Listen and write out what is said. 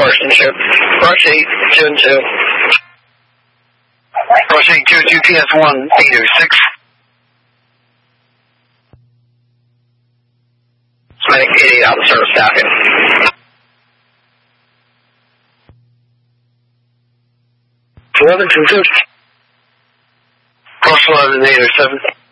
Marksmanship. Rush 822. Rush 822, PS1 806. Medic 88 out of service staffing. Cross 11 807.